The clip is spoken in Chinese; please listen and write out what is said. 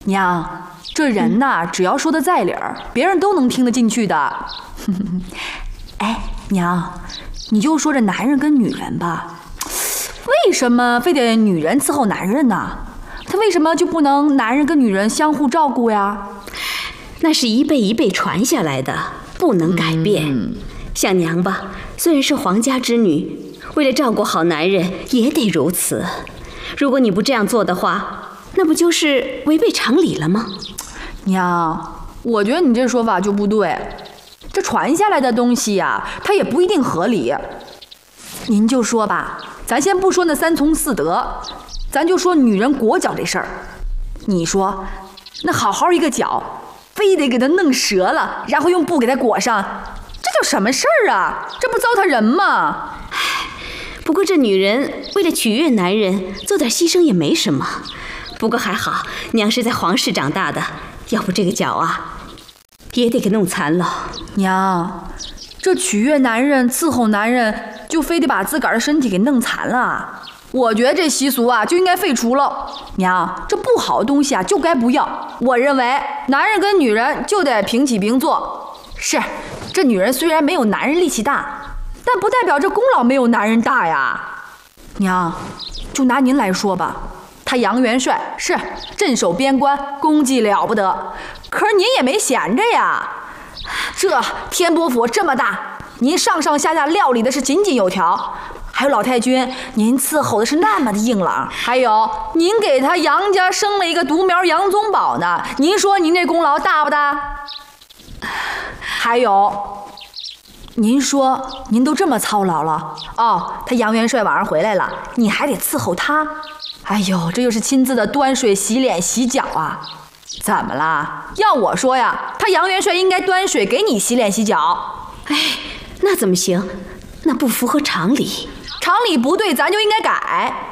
娘，这人呐，只要说的在理儿，别人都能听得进去的。哎，娘，你就说这男人跟女人吧，为什么非得女人伺候男人呢？他为什么就不能男人跟女人相互照顾呀？ 那是一辈一辈传下来的，不能改变。像娘吧，虽然是皇家之女，为了照顾好男人，也得如此。如果你不这样做的话，那不就是违背常理了吗？ 娘，我觉得你这说法就不对。这传下来的东西呀，它也不一定合理。您就说吧，咱先不说那3从4德，咱就说女人裹脚这事儿。你说，那好好一个脚，非得给它弄折了，然后用布给它裹上，这叫什么事儿啊？这不糟蹋人吗？ 不过这女人为了取悦男人，做点牺牲也没什么。不过还好，娘是在皇室长大的，要不这个脚啊，也得给弄残了。 娘，这取悦男人、伺候男人，就非得把自个儿的身体给弄残了？我觉得这习俗啊，就应该废除了。娘，这不好的东西啊，就该不要。我认为，男人跟女人就得平起平坐。是，这女人虽然没有男人力气大，但不代表这功劳没有男人大呀。娘，就拿您来说吧，他杨元帅是镇守边关，功绩了不得，可是您也没闲着呀。这天波府这么大，您上上下下料理的是井井有条，还有老太君，您伺候的是那么的硬朗，还有您给他杨家生了一个独苗杨宗保呢，您说您这功劳大不大？还有，您说您都这么操劳了哦，他杨元帅晚上回来了，你还得伺候他。哎呦，这又是亲自的端水洗脸洗脚啊！怎么啦？要我说呀，他杨元帅应该端水给你洗脸洗脚。 哎，那怎么行？那不符合常理。 常理不对，咱就应该改。